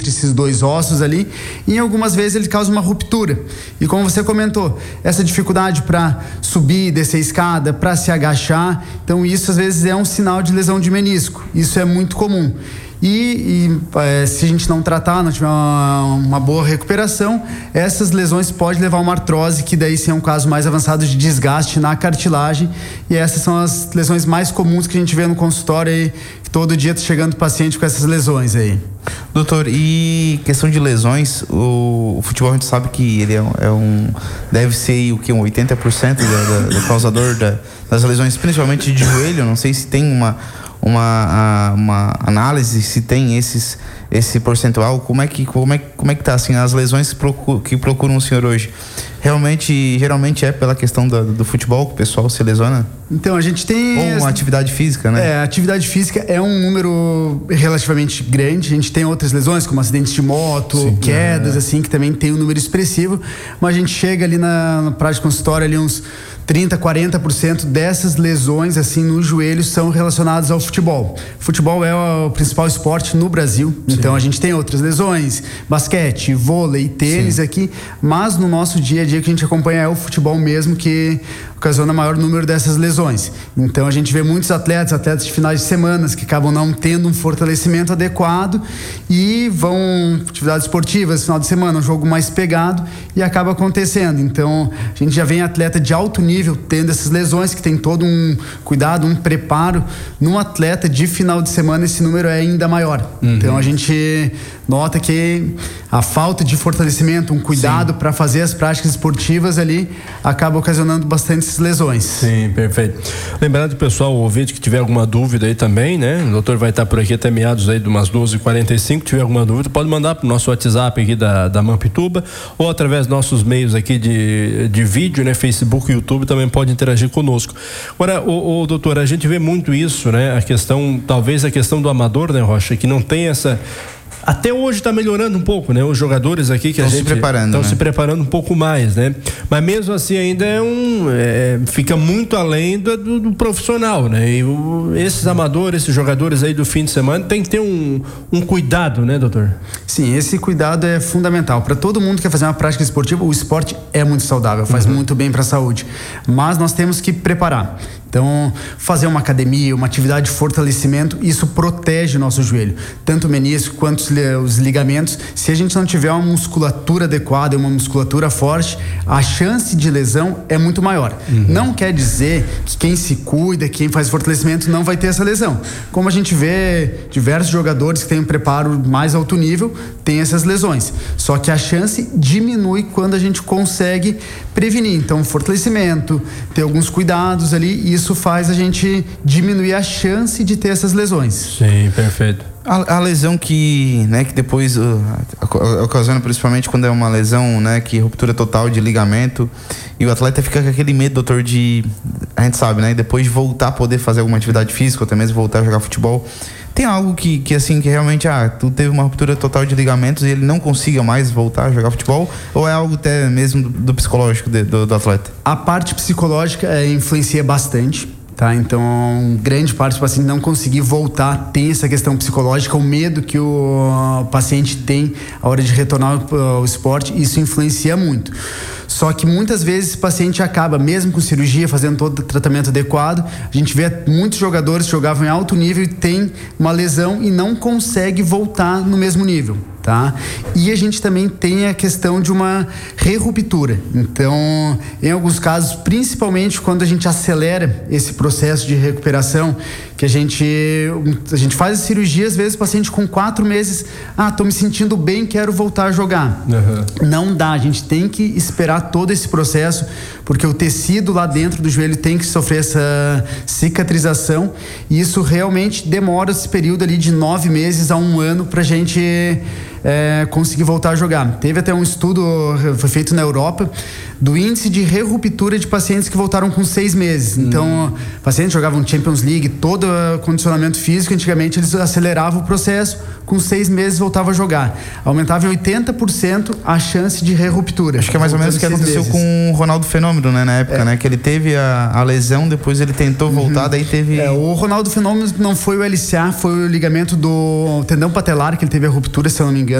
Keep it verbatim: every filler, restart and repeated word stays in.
entre esses dois ossos ali, e em algumas vezes ele causa uma ruptura. E como você comentou, essa dificuldade para subir, descer a escada, para se agachar, então isso às vezes é um sinal de lesão de menisco. Isso é muito comum. E, e é, se a gente não tratar, não tiver uma, uma boa recuperação, essas lesões podem levar a uma artrose, que daí sim é um caso mais avançado de desgaste na cartilagem, e essas são as lesões mais comuns que a gente vê no consultório aí, que todo dia tá chegando paciente com essas lesões aí. Doutor, e questão de lesões, o, o futebol a gente sabe que ele é um, é um deve ser o que, um oitenta por cento do, do causador da, das lesões, principalmente de joelho. Não sei se tem uma Uma, uma análise, se tem esses, esse percentual, como é que como é, como é que tá assim, as lesões que procuram, que procuram o senhor hoje? Realmente, geralmente é pela questão do, do futebol que o pessoal se lesiona? Então, a gente tem... Ou uma atividade física, né? É, a atividade física é um número relativamente grande. A gente tem outras lesões, como acidentes de moto, Sim, quedas, é. assim, que também tem um número expressivo. Mas a gente chega ali na, na prática consultória, ali uns trinta, quarenta por cento dessas lesões, assim, no joelho são relacionadas ao futebol. Futebol é o principal esporte no Brasil. Sim. Então, a gente tem outras lesões, basquete, vôlei, tênis Sim. aqui. Mas no nosso dia a dia que a gente acompanha é o futebol mesmo que ocasiona o maior número dessas lesões. Então a gente vê muitos atletas, atletas de finais de semanas que acabam não tendo um fortalecimento adequado e vão atividades esportivas, final de semana, um jogo mais pegado e acaba acontecendo. Então a gente já vem atleta de alto nível tendo essas lesões, que tem todo um cuidado, um preparo. Num atleta de final de semana esse número é ainda maior. Uhum. Então a gente nota que a falta de fortalecimento, um cuidado para fazer as práticas esportivas ali acaba ocasionando bastante essas lesões. Sim, perfeito. Lembrando, pessoal, o ouvinte que tiver alguma dúvida aí também, né? O doutor vai estar por aqui até meados aí de umas doze e quarenta e cinco. Se tiver alguma dúvida, pode mandar pro nosso WhatsApp aqui da, da Mampituba ou através dos nossos meios aqui de, de vídeo, né? Facebook e YouTube também pode interagir conosco. Agora, o, o doutor, a gente vê muito isso, né? A questão, talvez a questão do amador, né, Rocha, que não tem essa... Até hoje está melhorando um pouco, né? Os jogadores aqui que a gente estão se preparando, estão né? se preparando um pouco mais, né? Mas mesmo assim ainda é um é, fica muito além do, do, do profissional, né? E o, esses amadores, esses jogadores aí do fim de semana tem que ter um, um cuidado, né, doutor? Sim, esse cuidado é fundamental para todo mundo que quer fazer uma prática esportiva. O esporte é muito saudável, faz uhum. muito bem para a saúde, mas nós temos que preparar. Então, fazer uma academia, uma atividade de fortalecimento, isso protege o nosso joelho, tanto o menisco quanto os ligamentos. Se a gente não tiver uma musculatura adequada, uma musculatura forte, a chance de lesão é muito maior. Uhum. Não quer dizer que quem se cuida, quem faz fortalecimento não vai ter essa lesão. Como a gente vê diversos jogadores que têm um preparo mais alto nível, tem essas lesões. Só que a chance diminui quando a gente consegue prevenir. Então, fortalecimento, ter alguns cuidados ali, isso faz a gente diminuir a chance de ter essas lesões. Sim, perfeito. A, a lesão que, né, que depois uh, ocasiona, principalmente quando é uma lesão, né, que ruptura total de ligamento, e o atleta fica com aquele medo, doutor, de, a gente sabe, né, depois de voltar a poder fazer alguma atividade física, ou até mesmo voltar a jogar futebol. Tem algo que, que assim, que realmente, ah, tu teve uma ruptura total de ligamentos e ele não consiga mais voltar a jogar futebol? Ou é algo até mesmo do, do psicológico de, do, do atleta? A parte psicológica é, influencia bastante, tá? Então, grande parte do paciente não conseguir voltar tem essa questão psicológica, o medo que o paciente tem a hora de retornar ao esporte, isso influencia muito. Só que muitas vezes esse paciente acaba, mesmo com cirurgia, fazendo todo o tratamento adequado. A gente vê muitos jogadores que jogavam em alto nível e tem uma lesão e não consegue voltar no mesmo nível, tá? E a gente também tem a questão de uma re-ruptura. Então, em alguns casos, principalmente quando a gente acelera esse processo de recuperação, que a gente, a gente faz a cirurgia, às vezes o paciente com quatro meses, ah, tô me sentindo bem, quero voltar a jogar. Uhum. Não dá, a gente tem que esperar todo esse processo, porque o tecido lá dentro do joelho tem que sofrer essa cicatrização, e isso realmente demora esse período ali de nove meses a um ano pra gente é, conseguir voltar a jogar. Teve até um estudo, foi feito na Europa, do índice de re-ruptura de pacientes que voltaram com seis meses. Hum. Então, pacientes jogavam Champions League, todo condicionamento físico, antigamente eles aceleravam o processo, com seis meses voltavam a jogar. Aumentava em oitenta por cento a chance de re-ruptura. Acho que é mais ou menos o que aconteceu meses. com o Ronaldo Fenômeno, né, na época, é. né? Que ele teve a, a lesão, depois ele tentou voltar, uhum. daí teve... É, o Ronaldo Fenômeno não foi o L C A, foi o ligamento do tendão patelar, que ele teve a ruptura, se eu não me engano.